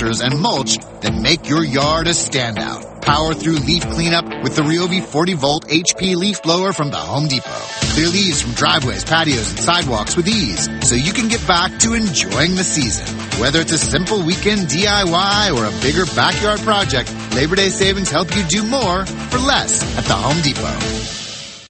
filters, and mulch that make your yard a standout. Power through leaf cleanup with the Ryobi 40-volt HP leaf blower from the Home Depot. Clear leaves from driveways, patios, and sidewalks with ease, so you can get back to enjoying the season. Whether it's a simple weekend DIY or a bigger backyard project, Labor Day savings help you do more for less at the Home Depot.